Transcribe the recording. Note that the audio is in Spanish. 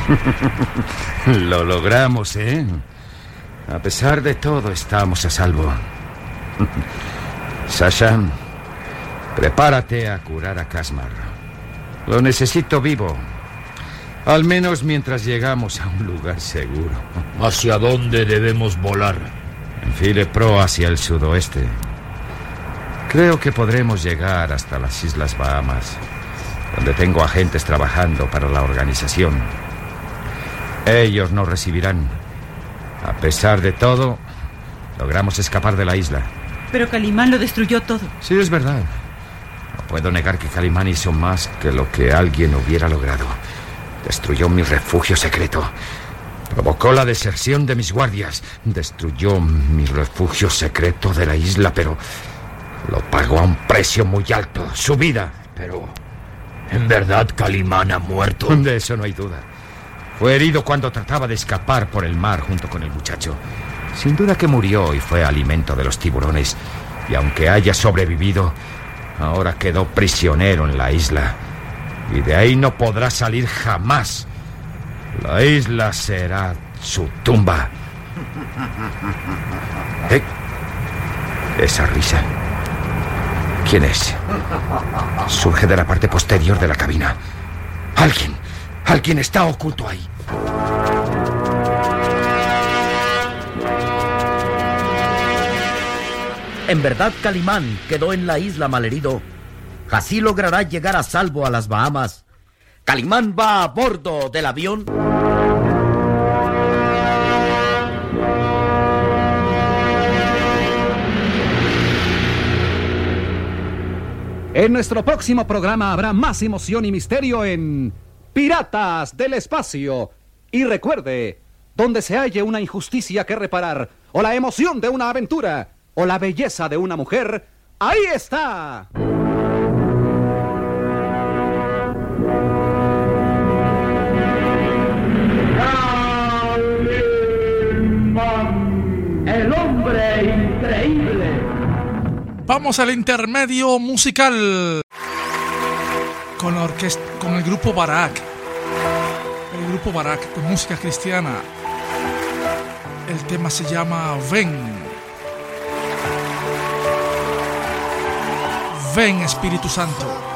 Lo logramos, ¿eh? A pesar de todo, estamos a salvo. Sasha, prepárate a curar a Kazmar. Lo necesito vivo. Al menos mientras llegamos a un lugar seguro. ¿Hacia dónde debemos volar? Enfile pro hacia el sudoeste. Creo que podremos llegar hasta las Islas Bahamas, donde tengo agentes trabajando para la organización. Ellos nos recibirán. A pesar de todo, logramos escapar de la isla. Pero Calimán lo destruyó todo. Sí, es verdad. No puedo negar que Calimán hizo más que lo que alguien hubiera logrado. Destruyó mi refugio secreto. Provocó la deserción de mis guardias. Destruyó mi refugio secreto de la isla, pero lo pagó a un precio muy alto. Su vida. Pero, ¿en verdad Calimán ha muerto? De eso no hay duda. Fue herido cuando trataba de escapar por el mar junto con el muchacho. Sin duda que murió y fue alimento de los tiburones. Y aunque haya sobrevivido, ahora quedó prisionero en la isla. Y de ahí no podrá salir jamás. La isla será su tumba. Esa risa. ¿Quién es? Surge de la parte posterior de la cabina. Alguien está oculto ahí. En verdad, Calimán quedó en la isla malherido. Así logrará llegar a salvo a las Bahamas. Calimán va a bordo del avión. En nuestro próximo programa habrá más emoción y misterio en Piratas del Espacio. Y recuerde, donde se halle una injusticia que reparar, o la emoción de una aventura, o la belleza de una mujer, ¡ahí está! Calimán, el hombre increíble. Vamos al intermedio musical con la orquesta, con el grupo Barak. El grupo Barak de música cristiana. El tema se llama Ven. Ven, Espíritu Santo.